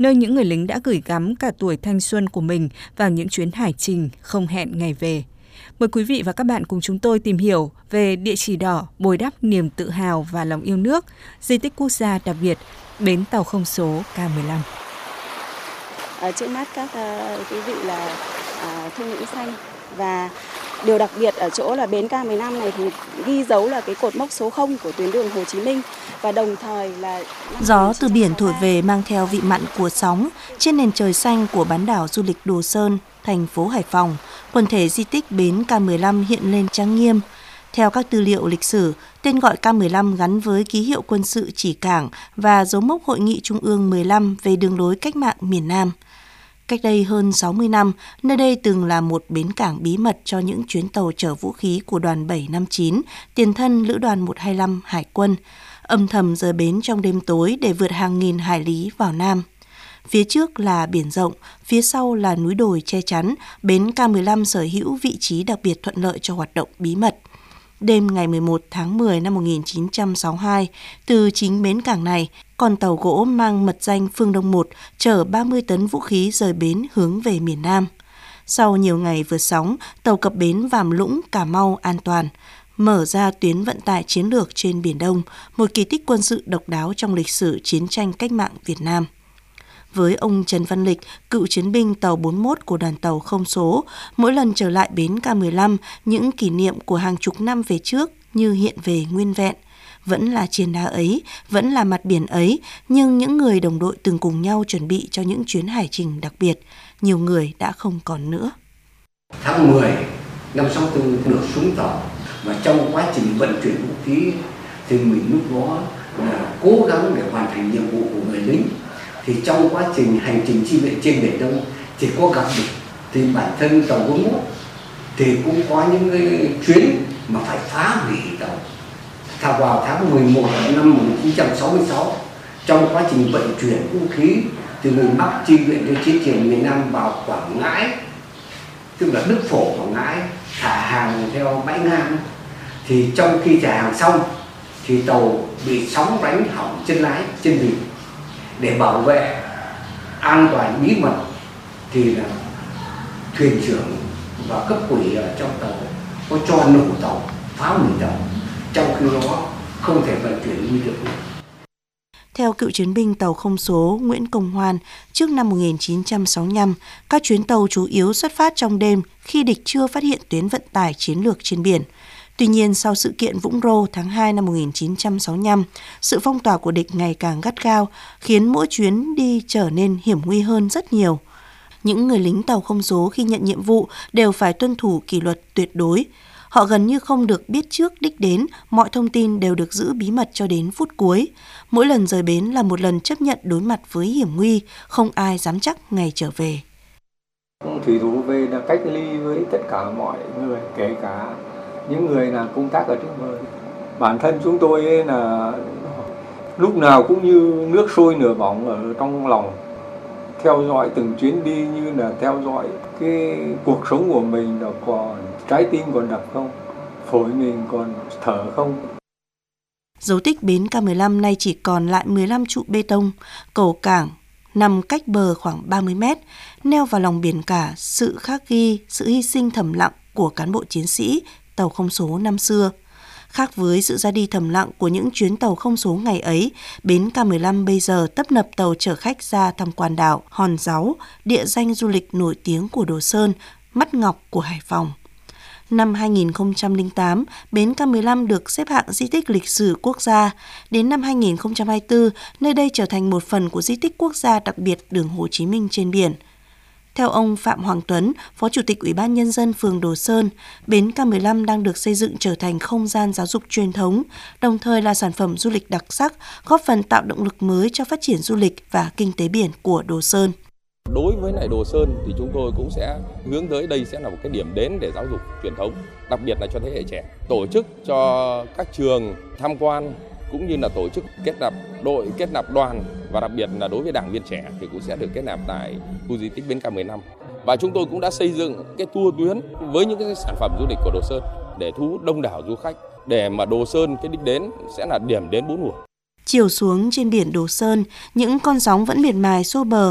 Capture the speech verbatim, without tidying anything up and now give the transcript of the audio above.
nơi những người lính đã gửi gắm cả tuổi thanh xuân của mình vào những chuyến hải trình không hẹn ngày về. Mời quý vị và các bạn cùng chúng tôi tìm hiểu về địa chỉ đỏ bồi đắp niềm tự hào và lòng yêu nước, di tích quốc gia đặc biệt bến tàu không số K mười lăm. Ở trước mắt các uh, quý vị là uh, thung lũng xanh, và điều đặc biệt ở chỗ là bến K mười lăm này thì ghi dấu là cái cột mốc số không của tuyến đường Hồ Chí Minh, và đồng thời là gió từ biển thổi về mang theo vị mặn của sóng trên nền trời xanh của bán đảo du lịch Đồ Sơn, thành phố Hải Phòng. Quần thể di tích bến K mười lăm hiện lên trang nghiêm. Theo các tư liệu lịch sử, tên gọi K mười lăm gắn với ký hiệu quân sự chỉ cảng và dấu mốc Hội nghị Trung ương mười lăm về đường lối cách mạng miền Nam. Cách đây hơn sáu mươi năm, nơi đây từng là một bến cảng bí mật cho những chuyến tàu chở vũ khí của đoàn bảy năm chín, tiền thân lữ đoàn một hai lăm Hải quân, âm thầm rời bến trong đêm tối để vượt hàng nghìn hải lý vào Nam. Phía trước là biển rộng, phía sau là núi đồi che chắn, bến K mười lăm sở hữu vị trí đặc biệt thuận lợi cho hoạt động bí mật. Đêm ngày mười một tháng mười năm một nghìn chín trăm sáu mươi hai, từ chính bến cảng này, con tàu gỗ mang mật danh Phương Đông một chở ba mươi tấn vũ khí rời bến hướng về miền Nam. Sau nhiều ngày vượt sóng, tàu cập bến Vàm Lũng, Cà Mau an toàn, mở ra tuyến vận tải chiến lược trên Biển Đông, một kỳ tích quân sự độc đáo trong lịch sử chiến tranh cách mạng Việt Nam. Với ông Trần Văn Lịch, cựu chiến binh tàu bốn mươi mốt của đoàn tàu không số, mỗi lần trở lại bến K mười lăm, những kỷ niệm của hàng chục năm về trước như hiện về nguyên vẹn. Vẫn là chiên đá ấy, vẫn là mặt biển ấy, nhưng những người đồng đội từng cùng nhau chuẩn bị cho những chuyến hải trình đặc biệt, nhiều người đã không còn nữa. Tháng mười năm sáu mươi tư được xuống tàu, và trong quá trình vận chuyển vũ khí thì mình lúc đó là cố gắng để hoàn thành nhiệm vụ của người lính. Thì trong quá trình hành trình chi viện trên Biển Đông thì có gặp được, thì bản thân tàu bốn mươi mốt thì cũng có những cái chuyến mà phải phá hủy tàu. Thà vào tháng mười một năm một nghìn chín trăm sáu mươi sáu, trong quá trình vận chuyển vũ khí từ miền Bắc chi viện cho chiến trường miền Nam vào Quảng Ngãi, tức là Đức Phổ Quảng Ngãi, thả hàng theo bãi ngang, thì trong khi trả hàng xong thì tàu bị sóng đánh hỏng chân lái, chân vịt. Để bảo vệ an toàn bí mật thì là thuyền trưởng và cấp ủy ở trong tàu có cho nổ tàu, phá hủy tàu, trong khi đó không thể vận chuyển đi được. Theo cựu chiến binh tàu không số Nguyễn Công Hoan, trước năm một nghìn chín trăm sáu mươi lăm, các chuyến tàu chủ yếu xuất phát trong đêm khi địch chưa phát hiện tuyến vận tải chiến lược trên biển. Tuy nhiên, sau sự kiện Vũng Rô tháng hai năm một nghìn chín trăm sáu mươi lăm, sự phong tỏa của địch ngày càng gắt gao, khiến mỗi chuyến đi trở nên hiểm nguy hơn rất nhiều. Những người lính tàu không số khi nhận nhiệm vụ đều phải tuân thủ kỷ luật tuyệt đối. Họ gần như không được biết trước đích đến, mọi thông tin đều được giữ bí mật cho đến phút cuối. Mỗi lần rời bến là một lần chấp nhận đối mặt với hiểm nguy, không ai dám chắc ngày trở về. Thủy thủ về là cách ly với tất cả mọi người, kể cả những người là công tác ở trên bờ. Bản thân chúng tôi ấy là lúc nào cũng như nước sôi nửa bỏng ở trong lòng, theo dõi từng chuyến đi như là theo dõi cái cuộc sống của mình, là còn trái tim còn đập không, phổi mình còn thở không. Dấu tích bến K mười lăm nay chỉ còn lại mười lăm trụ bê tông, cầu cảng nằm cách bờ khoảng ba mươi mét, neo vào lòng biển cả sự khắc ghi, sự hy sinh thầm lặng của cán bộ chiến sĩ tàu không số năm xưa. Khác với sự ra đi thầm lặng của những chuyến tàu không số ngày ấy, bến K mười lăm bây giờ tấp nập tàu chở khách ra tham quan đảo Hòn Dáu, địa danh du lịch nổi tiếng của Đồ Sơn, mắt ngọc của Hải Phòng. Năm hai nghìn không trăm lẻ tám, bến K mười lăm được xếp hạng di tích lịch sử quốc gia. Đến năm hai nghìn không trăm hai mươi tư, nơi đây trở thành một phần của di tích quốc gia đặc biệt đường Hồ Chí Minh trên biển. Theo ông Phạm Hoàng Tuấn, Phó Chủ tịch Ủy ban Nhân dân phường Đồ Sơn, bến K mười lăm đang được xây dựng trở thành không gian giáo dục truyền thống, đồng thời là sản phẩm du lịch đặc sắc, góp phần tạo động lực mới cho phát triển du lịch và kinh tế biển của Đồ Sơn. Đối với lại Đồ Sơn thì chúng tôi cũng sẽ hướng tới đây sẽ là một cái điểm đến để giáo dục truyền thống, đặc biệt là cho thế hệ trẻ. Tổ chức cho các trường tham quan cũng như là tổ chức kết nạp đội, kết nạp đoàn, và đặc biệt là đối với đảng viên trẻ thì cũng sẽ được kết nạp tại khu di tích bến K mười lăm. Và chúng tôi cũng đã xây dựng cái tour tuyến với những cái sản phẩm du lịch của Đồ Sơn để thu hút đông đảo du khách, để mà Đồ Sơn cái đích đến sẽ là điểm đến bốn mùa. Chiều xuống trên biển Đồ Sơn, những con sóng vẫn miệt mài xô bờ